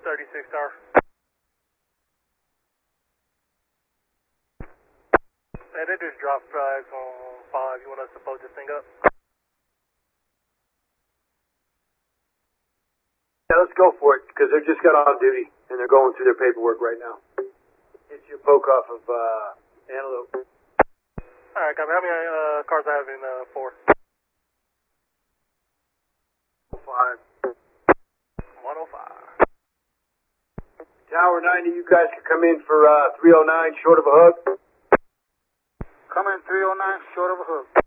36 Tower. Hey, they just dropped flags on 5. You want us to blow this thing up? Yeah, let's go for it, because they just got on duty, and they're going through their paperwork right now. Get you a poke off of Antelope. Alright, copy. How many cars I have in 4? 5. 105. Tower 90, you guys can come in for 309 short of a hook. Come in 309 short of a hook.